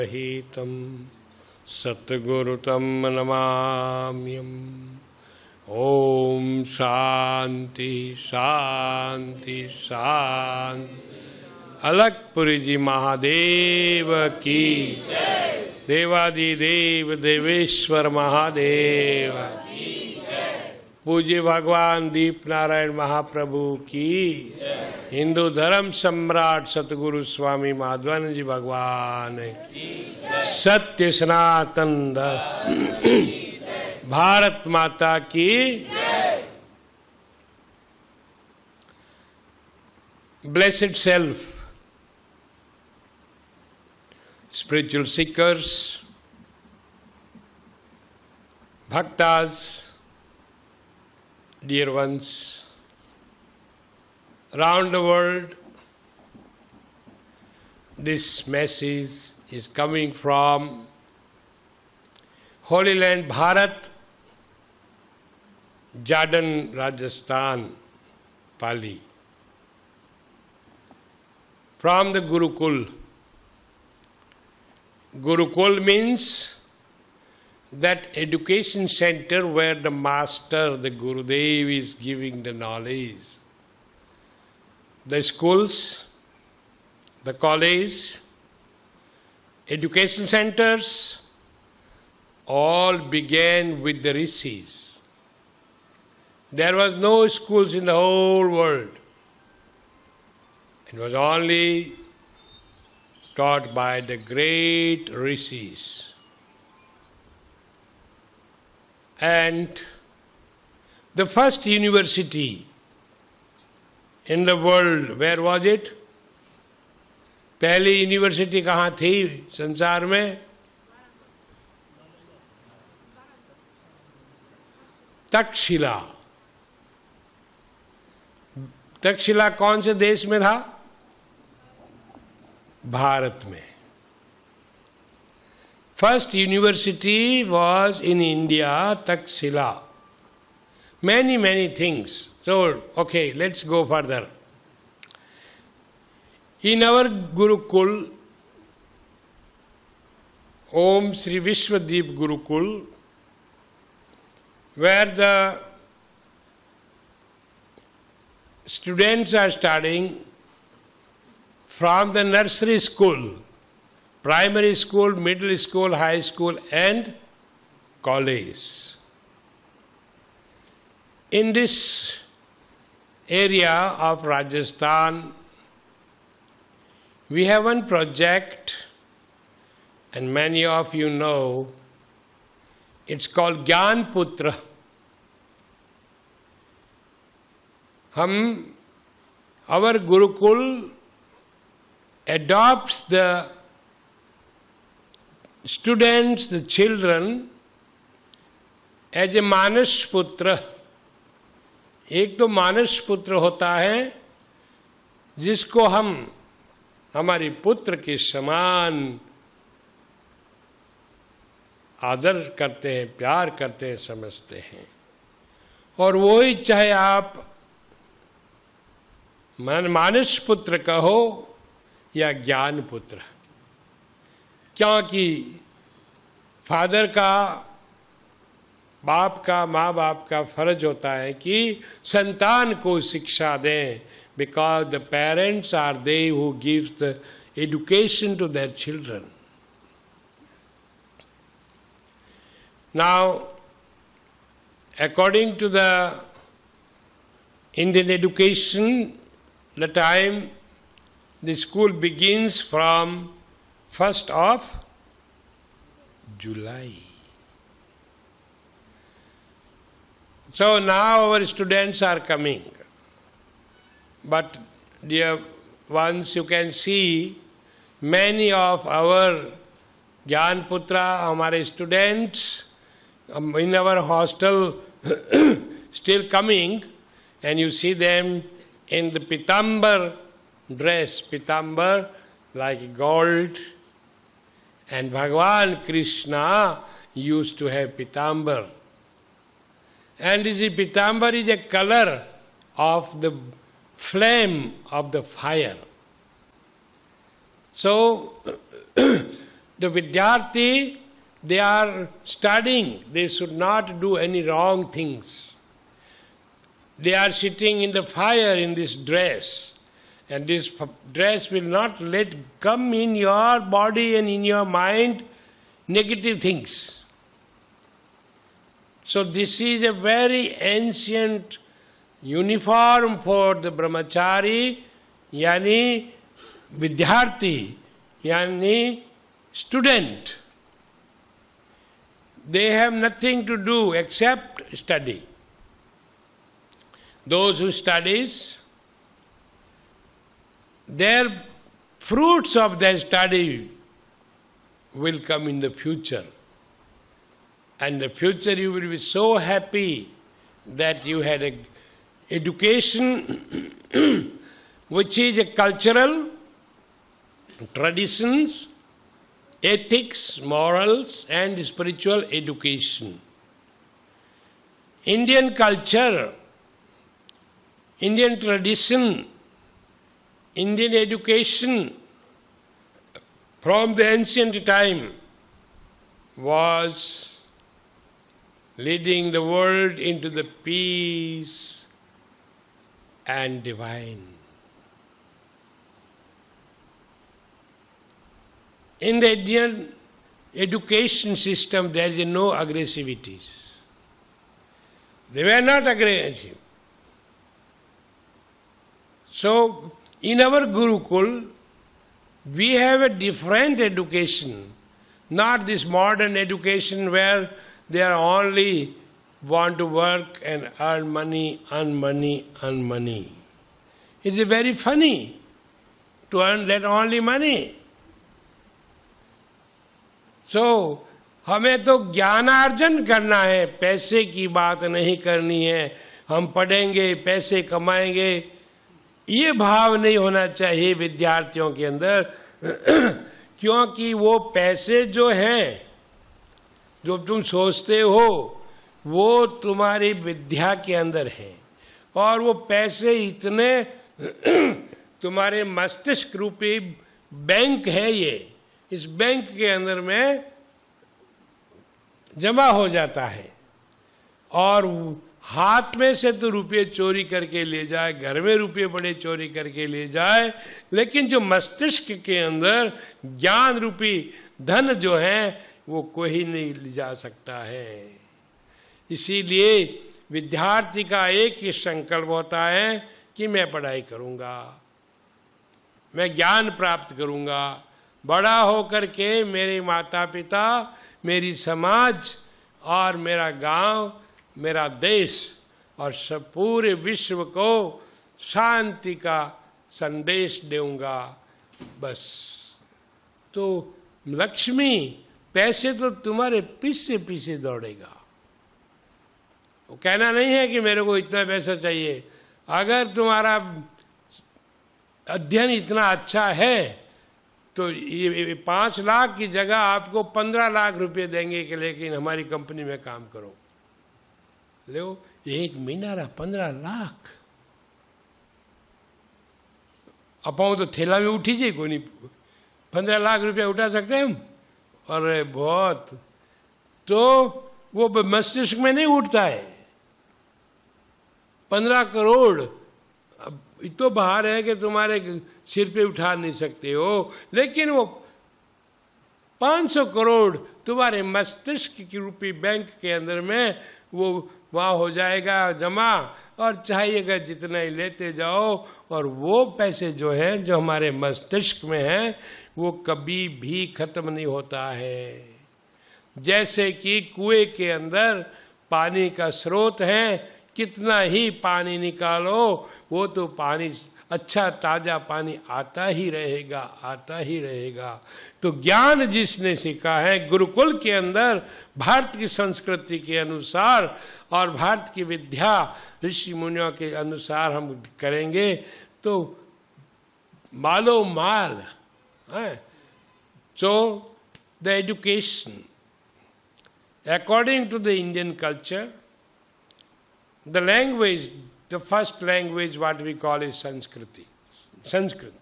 हितं सद्गुरुतं नमाम्यहम्। ओम शांति शांति शांति। अलकपुरी जी महादेव की जय। देवादिदेव देवेश्वर महादेव की जय। पूज्य भगवान दीप नारायण महाप्रभु की जय। हिंदू धर्म सम्राट सतगुरु स्वामी माधवानंद जी भगवान की जय। सत्य सनातन भारत माता की जय। Blessed self, spiritual seekers, bhaktas, dear ones, around the world, this message is coming from Holy Land Bharat, Jharkhand, Rajasthan, Pali. From the Gurukul. Gurukul means that education center where the master, the Gurudev, is giving the knowledge. The schools, the college, education centers, all began with the rishis. There was no schools in the whole world. It was only taught by the great rishis. And the first university in the world, where was it? पहली university कहाँ थी संसार में? तक्षशिला। तक्षशिला कौन से देश में था? भारत में। First university was in India, Takshila. Many things. So, okay, let's go further. In our Gurukul, Om Sri Vishwadeep Gurukul, where the students are studying from the nursery school, primary school, middle school, high school and college. In this area of Rajasthan, we have one project, and many of you know, it's called Gyan Putra. Our Gurukul adopts the students, the children, as a Manas Putra. एक तो मानस पुत्र होता है जिसको हम हमारे पुत्र के समान आदर करते हैं, प्यार करते हैं, समझते हैं। और वो ही चाहे आप मानस पुत्र कहो या ज्ञान पुत्र, क्योंकि फादर का, बाप का, माँ बाप का फर्ज होता है कि संतान को शिक्षा दें, because the parents are they who gives the education to their children. Now according to the Indian education, the time the school begins from 1st of July. So now our students are coming. But dear ones, you can see many of our Gyan Putra, हमारे students in our hostel still coming, and you see them in the pitambar dress, pitambar like gold, and Bhagavan Krishna used to have pitambar. And the pitambar is a color of the flame of the fire. So The Vidyarthi, they are studying, they should not do any wrong things. They are sitting in the fire in this dress, and this dress will not let come in your body and in your mind negative things. So this is a very ancient uniform for the brahmachari, yani vidyarthi, yani student. They have nothing to do except study. Those who studies, their fruits of their study will come in the future. And in the future you will be so happy that you had a education which is a cultural, traditions, ethics, morals and spiritual education. Indian culture, Indian tradition, Indian education from the ancient time was leading the world into the peace and divine. In the Indian education system, there is no aggressivities. They were not aggressive. So, in our Gurukul, we have a different education, not this modern education where they are only want to work and earn money, earn money, earn money. It is very funny to earn that only money. So, हमें तो ज्ञानार्जन करना है, पैसे की बात नहीं करनी है. हम पढ़ेंगे, पैसे कमाएंगे, ये भाव नहीं होना चाहिए विद्यार्थियों के अंदर, क्योंकि वो पैसे जो हैं, जो तुम सोचते हो, वो तुम्हारी विद्या के अंदर है. और वो पैसे इतने तुम्हारे मस्तिष्क रूपी बैंक है ये, इस बैंक के अंदर में जमा हो जाता है. और हाथ में से तो रुपये चोरी करके ले जाए, घर में रुपये बड़े चोरी करके ले जाए, लेकिन जो मस्तिष्क के अंदर ज्ञान रूपी धन जो है वो कोई नहीं ले जा सकता है. इसीलिए विद्यार्थी का एक ही संकल्प होता है कि मैं पढ़ाई करूंगा, मैं ज्ञान प्राप्त करूंगा, बड़ा होकर के मेरे माता पिता, मेरी समाज और मेरा गांव, मेरा देश और सब पूरे विश्व को शांति का संदेश दूंगा. बस. तो लक्ष्मी, पैसे तो तुम्हारे पीछे पीछे दौड़ेगा. वो कहना नहीं है कि मेरे को इतना पैसा चाहिए. अगर तुम्हारा अध्ययन इतना अच्छा है तो ये 5 लाख की जगह आपको 15 लाख रुपए देंगे कि लेकिन हमारी कंपनी में काम करो. लो, 1 महीना 15 लाख. अपाऊ तो थैला में उठी जाए, कोई नहीं. 15 लाख रुपया उठा सकते हैं हम? अरे बहुत. तो वो मस्तिष्क में नहीं उठता है. 15 करोड़ तो बाहर है कि तुम्हारे सिर पे उठा नहीं सकते हो, लेकिन वो 500 करोड़ तुम्हारे मस्तिष्क की रूपी बैंक के अंदर में वो वहाँ हो जाएगा जमा, और चाहिएगा जितना ही लेते जाओ. और वो पैसे जो है, जो हमारे मस्तिष्क में है, वो कभी भी खत्म नहीं होता है. जैसे कि कुएं के अंदर पानी का स्रोत है, कितना ही पानी निकालो वो तो पानी अच्छा ताजा पानी आता ही रहेगा, आता ही रहेगा. तो ज्ञान जिसने सीखा है गुरुकुल के अंदर, भारत की संस्कृति के अनुसार और भारत की विद्या ऋषि मुनियों के अनुसार हम करेंगे तो मालो माल है. So the education, according to the Indian culture, the language, the first language what we call is Sanskrit.